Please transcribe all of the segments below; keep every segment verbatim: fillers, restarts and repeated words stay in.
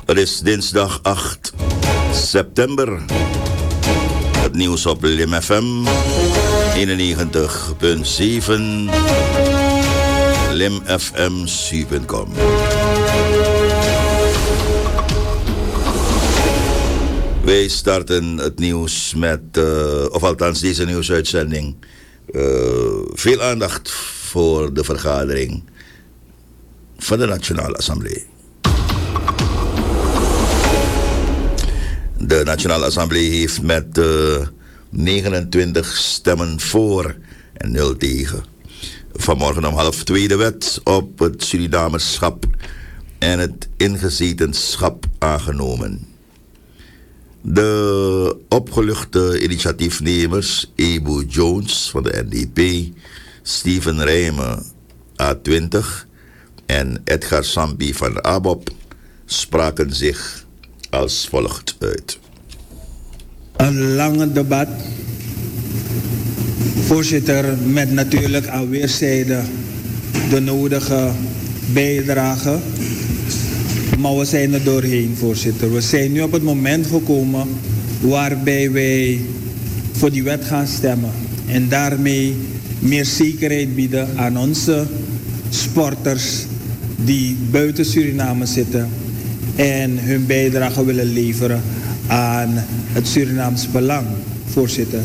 Het is dinsdag acht september. Het nieuws op Lim F M eenennegentig punt zeven. lim f m c punt com. Wij starten het nieuws met, uh, of althans deze nieuwsuitzending, uh, veel aandacht voor de vergadering van de Nationale Assemblée. De Nationale Assemblée heeft met uh, negenentwintig stemmen voor en nul tegen vanmorgen om half twee de wet op het Surinamerschap en het ingezetenschap aangenomen. De opgeluchte initiatiefnemers Ebu Jones van de N D P, Steven Rijmen A twintig en Edgar Sambi van A B O P spraken zich als volgt uit. Een lange debat. Voorzitter, met natuurlijk aan weerszijden de nodige bijdrage. Maar we zijn er doorheen, voorzitter. We zijn nu op het moment gekomen waarbij wij voor die wet gaan stemmen. En daarmee meer zekerheid bieden aan onze sporters die buiten Suriname zitten en hun bijdrage willen leveren aan het Surinaams belang, voorzitter.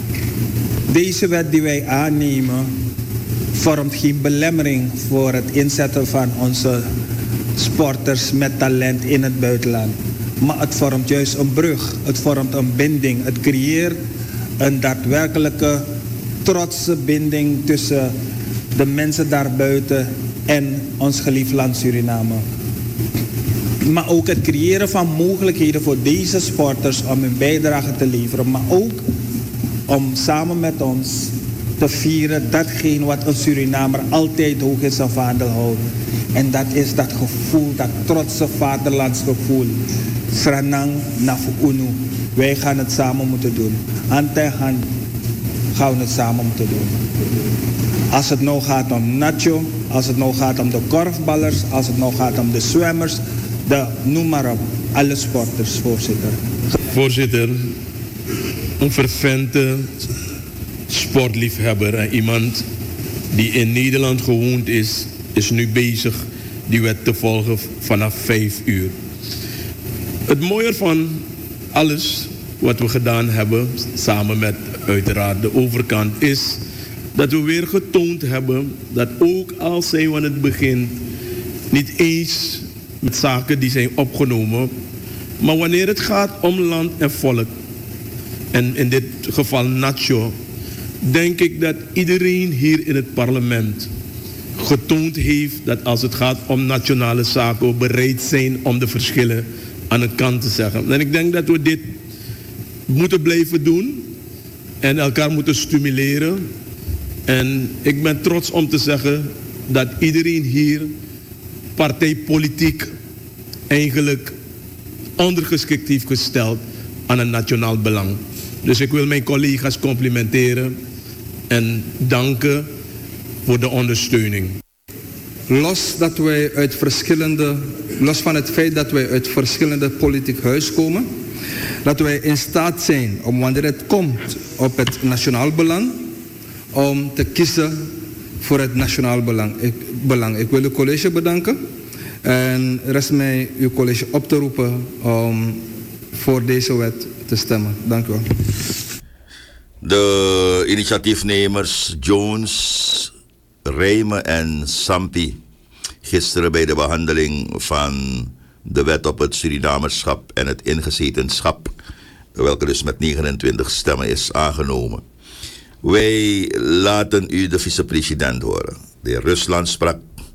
Deze wet die wij aannemen vormt geen belemmering voor het inzetten van onze sporters met talent in het buitenland. Maar het vormt juist een brug, het vormt een binding. Het creëert een daadwerkelijke trotse binding tussen de mensen daarbuiten en ons geliefd land Suriname. Maar ook het creëren van mogelijkheden voor deze sporters om hun bijdrage te leveren. Maar ook om samen met ons te vieren datgene wat een Surinamer altijd hoog in zijn vaandel houdt. En dat is dat gevoel, dat trotse vaderlandsgevoel. Sranang Nafu Unu. Wij gaan het samen moeten doen. Hand in hand gaan we het samen moeten doen. Als het nou gaat om Nacho, als het nou gaat om de korfballers, als het nou gaat om de zwemmers, de, noem maar op, alle sporters, voorzitter. Voorzitter, een fervente sportliefhebber en iemand die in Nederland gewoond is, is nu bezig die wet te volgen vanaf vijf uur. Het mooie van alles wat we gedaan hebben, samen met uiteraard de overkant, is dat we weer getoond hebben dat ook al zijn we aan het begin niet eens met zaken die zijn opgenomen, maar wanneer het gaat om land en volk, en in dit geval Nacho, denk ik dat iedereen hier in het parlement getoond heeft dat als het gaat om nationale zaken we bereid zijn om de verschillen aan de kant te zeggen. En ik denk dat we dit moeten blijven doen en elkaar moeten stimuleren. En ik ben trots om te zeggen dat iedereen hier partijpolitiek eigenlijk ondergeschikt heeft gesteld aan een nationaal belang. Dus ik wil mijn collega's complimenteren en danken voor de ondersteuning. Los, dat wij uit verschillende, los van het feit dat wij uit verschillende politiek huis komen, dat wij in staat zijn om wanneer het komt op het nationaal belang, om te kiezen voor het nationaal belang. Ik, belang. Ik wil uw college bedanken en rest mij uw college op te roepen om voor deze wet te stemmen. Dank u wel. De initiatiefnemers Jones, Rijmen en Sampi gisteren bij de behandeling van de wet op het Surinamerschap en het ingezetenschap, welke dus met negenentwintig stemmen is aangenomen. Wij laten u de vicepresident horen. De heer Rusland sprak